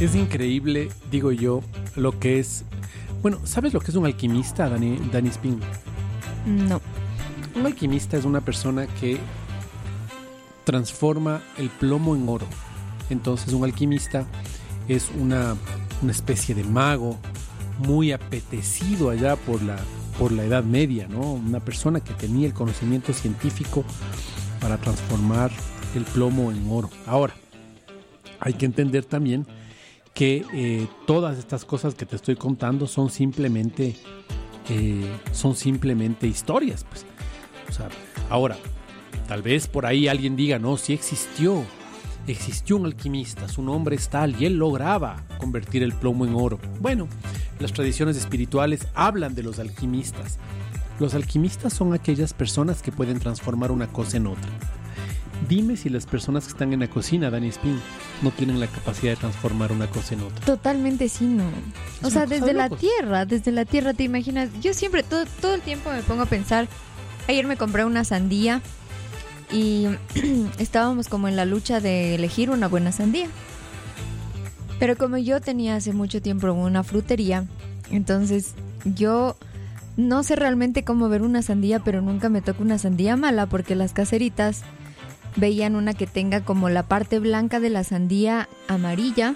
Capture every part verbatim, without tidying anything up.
Es increíble, digo yo, lo que es... Bueno, ¿sabes lo que es un alquimista, Dani, Dani Spin? No. Un alquimista es una persona que transforma el plomo en oro. Entonces un alquimista es una, una especie de mago muy apetecido allá por la, por la Edad Media, ¿no? Una persona que tenía el conocimiento científico para transformar el plomo en oro. Ahora, hay que entender también que eh, todas estas cosas que te estoy contando son simplemente eh, son simplemente historias, pues. O sea, ahora, tal vez por ahí alguien diga, no, sí existió, existió un alquimista, su nombre es tal y él lograba convertir el plomo en oro. Bueno, las tradiciones espirituales hablan de los alquimistas. Los alquimistas son aquellas personas que pueden transformar una cosa en otra. Dime si las personas que están en la cocina, Dani Spin, no tienen la capacidad de transformar una cosa en otra. Totalmente sí, no. O Es sea, una cosa desde de la locos. tierra, desde la tierra, ¿te imaginas? Yo siempre, todo, todo el tiempo me pongo a pensar. Ayer me compré una sandía y estábamos como en la lucha de elegir una buena sandía. Pero como yo tenía hace mucho tiempo una frutería, entonces yo no sé realmente cómo ver una sandía, pero nunca me toca una sandía mala porque las caseritas veían una que tenga como la parte blanca de la sandía amarilla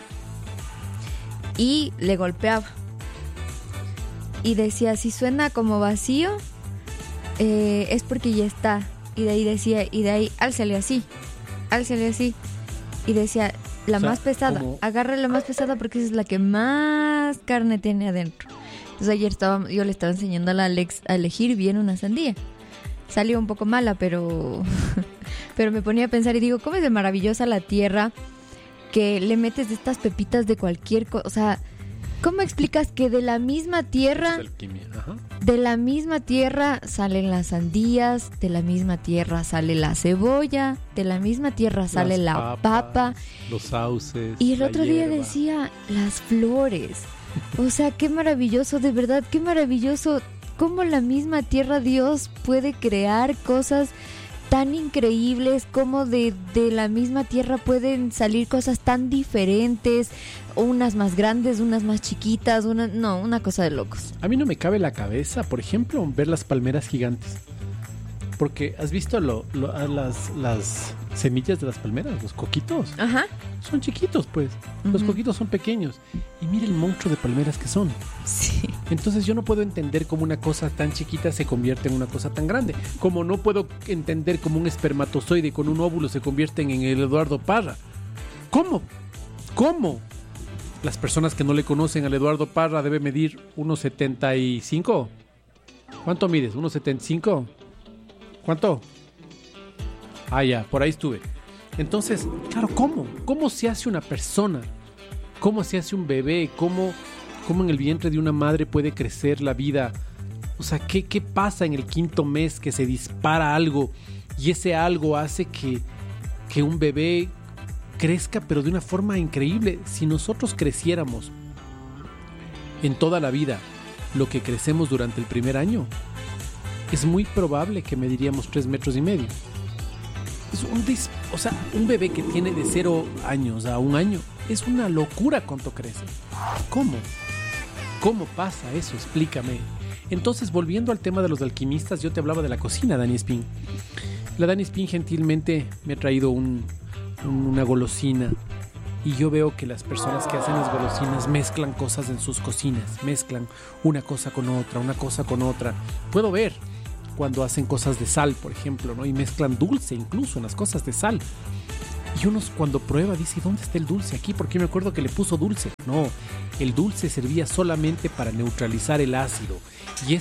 y le golpeaba. Y decía, si suena como vacío, eh, es porque ya está. Y de ahí decía, y de ahí, álzale así, álzale así. Y decía, la O sea, más pesada, como- agarra la más pesada porque esa es la que más carne tiene adentro. Entonces ayer estaba, yo le estaba enseñando a la Alex a elegir bien una sandía. Salió un poco mala, pero pero me ponía a pensar y digo, ¿cómo es de maravillosa la tierra que le metes estas pepitas de cualquier cosa? O sea, ¿cómo explicas que de la misma tierra, Es alquimia, ajá. de la misma tierra salen las sandías, de la misma tierra sale la cebolla, de la misma tierra sale Las la papas, papa? los sauces. Y el la otro día hierba. decía, las flores. O sea, qué maravilloso, de verdad, qué maravilloso. Cómo la misma tierra, Dios puede crear cosas tan increíbles, como de, de la misma tierra pueden salir cosas tan diferentes, unas más grandes, unas más chiquitas, una, no, una cosa de locos. A mí no me cabe la cabeza, por ejemplo, ver las palmeras gigantes. Porque has visto lo, lo- a las, las semillas de las palmeras, los coquitos. Ajá. Son chiquitos, pues. Los Ujú. coquitos son pequeños. Y mira el monstruo de palmeras que son. Sí. Entonces yo no puedo entender cómo una cosa tan chiquita se convierte en una cosa tan grande. Como no puedo entender cómo un espermatozoide con un óvulo se convierte en el Eduardo Parra. ¿Cómo? ¿Cómo? Las personas que no le conocen al Eduardo Parra debe medir uno setenta y cinco. ¿Cuánto mides? ¿uno setenta y cinco? ¿Cuánto? Ah, ya, por ahí estuve. Entonces, claro, ¿cómo? ¿Cómo se hace una persona? ¿Cómo se hace un bebé? ¿Cómo, cómo en el vientre de una madre puede crecer la vida? O sea, ¿qué, qué pasa en el quinto mes que se dispara algo y ese algo hace que, que un bebé crezca, pero de una forma increíble? Si nosotros creciéramos en toda la vida lo que crecemos durante el primer año, es muy probable que mediríamos tres metros y medio. Es un dis- o sea, un bebé que tiene de cero años a un año, es una locura cuánto crece. ¿Cómo? ¿Cómo pasa eso? Explícame. Entonces, volviendo al tema de los alquimistas, yo te hablaba de la cocina, Dani Spin. La Dani Spin gentilmente me ha traído un, un- una golosina. Y yo veo que las personas que hacen las golosinas mezclan cosas en sus cocinas. Mezclan una cosa con otra, una cosa con otra. Puedo ver cuando hacen cosas de sal, por ejemplo, ¿no? Y mezclan dulce incluso en las cosas de sal. Y uno cuando prueba dice, ¿dónde está el dulce aquí? Porque me acuerdo que le puso dulce. No, el dulce servía solamente para neutralizar el ácido. Y